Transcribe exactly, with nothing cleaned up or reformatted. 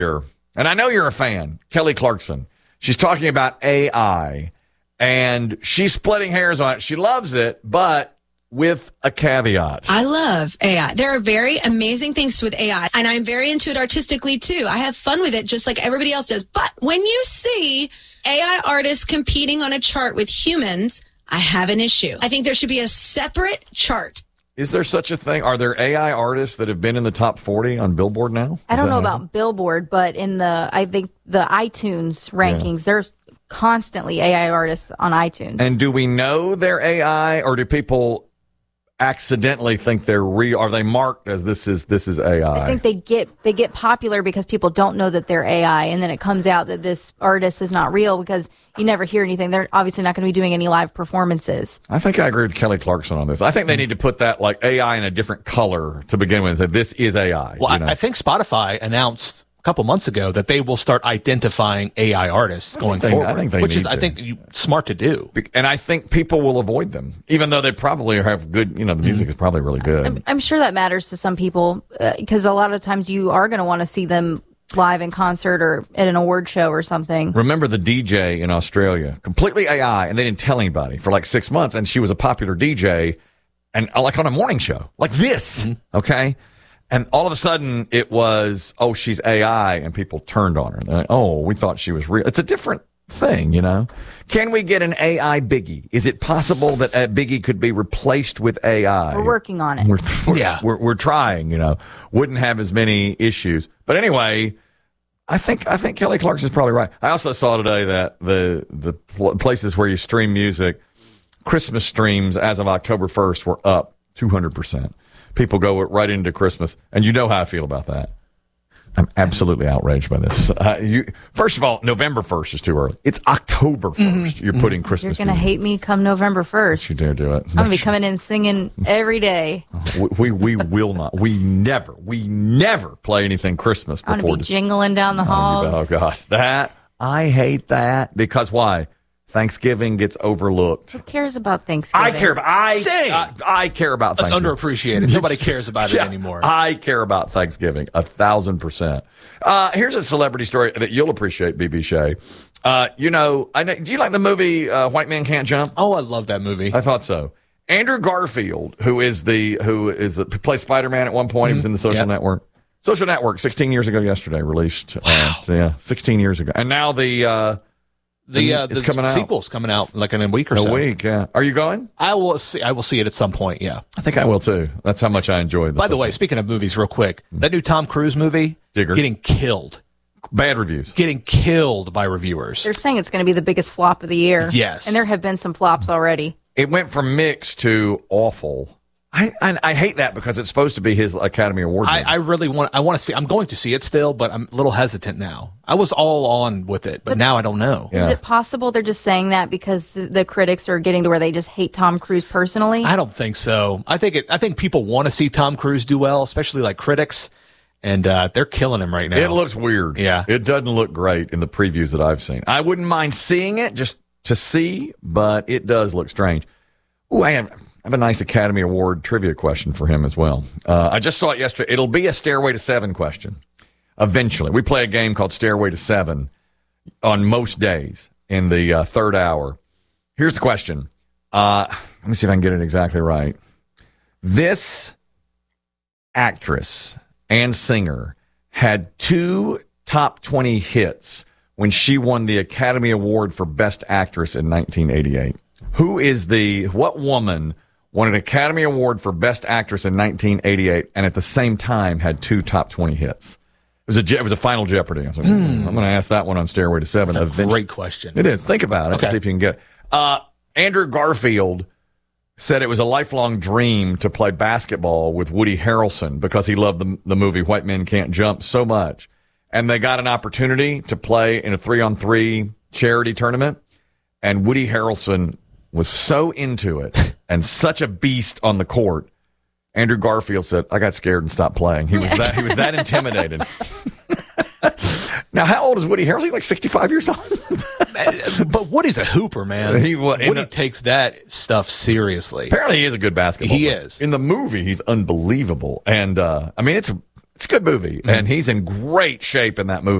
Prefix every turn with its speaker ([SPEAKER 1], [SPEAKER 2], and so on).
[SPEAKER 1] here, and I know you're a fan, Kelly Clarkson. She's talking about A I, and she's splitting hairs on it. She loves it, but with a caveat.
[SPEAKER 2] I love A I. There are very amazing things with A I, and I'm very into it artistically, too. I have fun with it just like everybody else does. But when you see A I artists competing on a chart with humans, I have an issue. I think there should be a separate chart.
[SPEAKER 1] Is there such a thing? Are there A I artists that have been in the top forty on Billboard now?
[SPEAKER 3] I don't know
[SPEAKER 1] happen?
[SPEAKER 3] about Billboard, but in the, I think the iTunes rankings, yeah. there's constantly A I artists on iTunes.
[SPEAKER 1] And do we know they're A I, or do people accidentally think they're real? Are they marked as this is this is A I?
[SPEAKER 3] I think they get they get popular because people don't know that they're A I, and then it comes out that this artist is not real because you never hear anything. They're obviously not going to be doing any live performances.
[SPEAKER 1] I think I agree with Kelly Clarkson on this. I think they need to put that like A I in a different color to begin with and say this is A I.
[SPEAKER 4] Well,
[SPEAKER 1] you know?
[SPEAKER 4] I, I think Spotify announced a couple months ago that they will start identifying A I artists going
[SPEAKER 1] they,
[SPEAKER 4] forward,
[SPEAKER 1] I think they
[SPEAKER 4] which
[SPEAKER 1] need
[SPEAKER 4] is,
[SPEAKER 1] to.
[SPEAKER 4] I think, you, smart to do.
[SPEAKER 1] And I think people will avoid them, even though they probably have good, you know, the music is probably really good.
[SPEAKER 3] I'm, I'm sure that matters to some people because uh, a lot of times you are going to want to see them live in concert or at an award show or something.
[SPEAKER 1] Remember the D J in Australia, completely A I, and they didn't tell anybody for like six months, and she was a popular D J, and uh, like on a morning show, like this, mm-hmm. okay? And all of a sudden, it was, oh, she's A I, and people turned on her. They're like, oh, we thought she was real. It's a different thing, you know? Can we get an A I Biggie? Is it possible that a Biggie could be replaced with A I?
[SPEAKER 3] We're working on it.
[SPEAKER 1] We're, we're,
[SPEAKER 4] yeah.
[SPEAKER 1] We're, we're trying, you know? Wouldn't have as many issues. But anyway, I think I think Kelly Clarkson's probably right. I also saw today that the the places where you stream music, Christmas streams as of October first were up two hundred percent. People go right into Christmas, and you know how I feel about that. I'm absolutely outraged by this. Uh, you, first of all, November first is too early. It's October first. Mm-hmm. You're putting Christmas.
[SPEAKER 3] You're going to hate me come November first.
[SPEAKER 1] Don't you dare do it.
[SPEAKER 3] I'm going to be coming in singing every day.
[SPEAKER 1] We, we we will not. We never, we never play anything Christmas before.
[SPEAKER 3] I'm going to be jingling down the
[SPEAKER 1] oh,
[SPEAKER 3] halls.
[SPEAKER 1] Oh, God. That, I hate that. Because why? Thanksgiving gets overlooked.
[SPEAKER 3] Who cares about Thanksgiving?
[SPEAKER 1] I care about I,
[SPEAKER 4] Sing.
[SPEAKER 1] I, I care about
[SPEAKER 4] That's
[SPEAKER 1] Thanksgiving.
[SPEAKER 4] underappreciated. Nobody cares about
[SPEAKER 1] yeah,
[SPEAKER 4] it anymore.
[SPEAKER 1] I care about Thanksgiving a thousand percent. Uh, here's a celebrity story that you'll appreciate, B B. Shea. Uh, you know, I know, do you like the movie uh, White Man Can't Jump?
[SPEAKER 4] Oh, I love that movie.
[SPEAKER 1] I thought so. Andrew Garfield, who is the who is the, who plays Spider-Man at one point, mm-hmm. he was in the Social
[SPEAKER 4] yep.
[SPEAKER 1] Network. Social Network, sixteen years ago yesterday, released.
[SPEAKER 4] Wow.
[SPEAKER 1] Uh, yeah, sixteen years ago, and now the. Uh,
[SPEAKER 4] The uh,
[SPEAKER 1] it's
[SPEAKER 4] the
[SPEAKER 1] coming out.
[SPEAKER 4] sequel's coming out like in a week or
[SPEAKER 1] a
[SPEAKER 4] so.
[SPEAKER 1] A week, yeah. Are you going?
[SPEAKER 4] I will see. I will see it at some point. Yeah.
[SPEAKER 1] I think I will too. That's how much I enjoyed.
[SPEAKER 4] By the way, speaking of movies, real quick, that new Tom Cruise movie,
[SPEAKER 1] Digger.
[SPEAKER 4] getting killed,
[SPEAKER 1] bad reviews,
[SPEAKER 4] getting killed by reviewers.
[SPEAKER 3] They're saying it's going to be the biggest flop of the year.
[SPEAKER 4] Yes,
[SPEAKER 3] and there have been some flops already.
[SPEAKER 1] It went from mixed to awful. I, I I hate that because it's supposed to be his Academy Award.
[SPEAKER 4] I, I really want. I want to see. I'm going to see it still, but I'm a little hesitant now. I was all on with it, but, but now I don't know.
[SPEAKER 3] Is
[SPEAKER 1] yeah.
[SPEAKER 3] it possible they're just saying that because the critics are getting to where they just hate Tom Cruise personally?
[SPEAKER 4] I don't think so. I think it. I think people want to see Tom Cruise do well, especially like critics, and uh, they're killing him right now.
[SPEAKER 1] It looks weird.
[SPEAKER 4] Yeah,
[SPEAKER 1] it doesn't look great in the previews that I've seen. I wouldn't mind seeing it just to see, but it does look strange. Ooh, I have. I have a nice Academy Award trivia question for him as well. Uh, I just saw it yesterday. It'll be a Stairway to Seven question. Eventually. We play a game called Stairway to Seven on most days in the uh, third hour. Here's the question. Uh, let me see if I can get it exactly right. This actress and singer had two top twenty hits when she won the Academy Award for Best Actress in nineteen eighty-eight. Who is the, what woman won an Academy Award for Best Actress in nineteen eighty-eight, and at the same time had two top twenty hits. It was a it was a Final Jeopardy. I was like, mm. I'm going to ask that one on Stairway to Seven.
[SPEAKER 4] That's a great question.
[SPEAKER 1] It is. Think about it.
[SPEAKER 4] Okay.
[SPEAKER 1] See if you can get it. Uh, Andrew Garfield said it was a lifelong dream to play basketball with Woody Harrelson because he loved the, the movie White Men Can't Jump so much. And they got an opportunity to play in a three-on-three charity tournament, and Woody Harrelson was so into it and such a beast on the court. Andrew Garfield said, I got scared and stopped playing. He was that he was that intimidated. Now, how old is Woody Harrelson? He's like sixty-five years old.
[SPEAKER 4] But Woody's a hooper, man.
[SPEAKER 1] He, well,
[SPEAKER 4] Woody
[SPEAKER 1] the,
[SPEAKER 4] takes that stuff seriously.
[SPEAKER 1] Apparently, he is a good basketball
[SPEAKER 4] He
[SPEAKER 1] player.
[SPEAKER 4] is.
[SPEAKER 1] In the movie, he's unbelievable. And, uh, I mean, it's, it's It's a good movie, and he's in great shape in that movie.